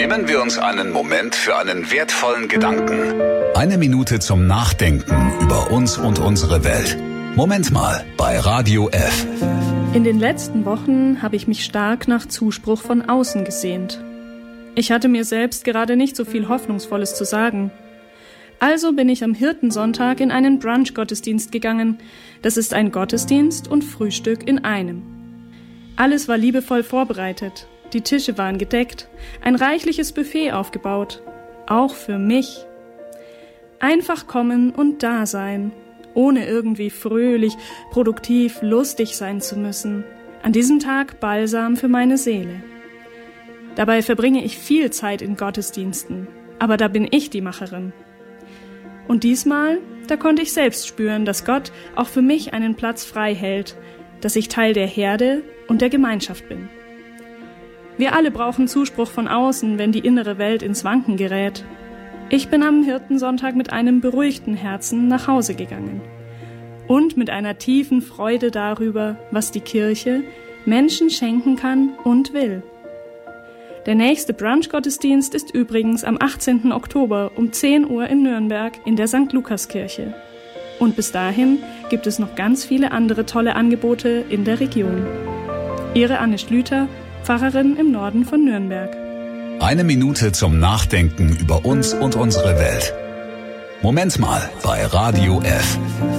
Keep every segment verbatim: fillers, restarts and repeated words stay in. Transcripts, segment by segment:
Nehmen wir uns einen Moment für einen wertvollen Gedanken. Eine Minute zum Nachdenken über uns und unsere Welt. Moment mal bei Radio F. In den letzten Wochen habe ich mich stark nach Zuspruch von außen gesehnt. Ich hatte mir selbst gerade nicht so viel Hoffnungsvolles zu sagen. Also bin ich am Hirtensonntag in einen Brunch-Gottesdienst gegangen. Das ist ein Gottesdienst und Frühstück in einem. Alles war liebevoll vorbereitet. Die Tische waren gedeckt, ein reichliches Buffet aufgebaut. Auch für mich. Einfach kommen und da sein, ohne irgendwie fröhlich, produktiv, lustig sein zu müssen. An diesem Tag Balsam für meine Seele. Dabei verbringe ich viel Zeit in Gottesdiensten, aber da bin ich die Macherin. Und diesmal, da konnte ich selbst spüren, dass Gott auch für mich einen Platz frei hält, dass ich Teil der Herde und der Gemeinschaft bin. Wir alle brauchen Zuspruch von außen, wenn die innere Welt ins Wanken gerät. Ich bin am Hirtensonntag mit einem beruhigten Herzen nach Hause gegangen. Und mit einer tiefen Freude darüber, was die Kirche Menschen schenken kann und will. Der nächste Brunch-Gottesdienst ist übrigens am achtzehnten Oktober um zehn Uhr in Nürnberg in der Sankt Lukas-Kirche. Und bis dahin gibt es noch ganz viele andere tolle Angebote in der Region. Ihre Anne Schlüter, Pfarrerin im Norden von Nürnberg. Eine Minute zum Nachdenken über uns und unsere Welt. Moment mal bei Radio F.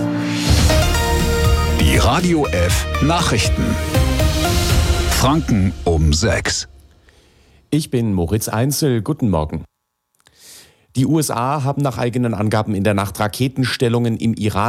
Die Radio F Nachrichten. Franken um sechs. Ich bin Moritz Einzel. Guten Morgen. Die U S A haben nach eigenen Angaben in der Nacht Raketenstellungen im Iran